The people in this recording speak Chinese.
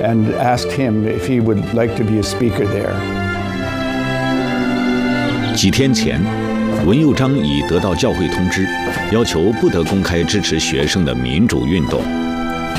and asked him if he would like to be a speaker there. 几天前，文佑章已得到教会通知，要求不得公开支持学生的民主运动。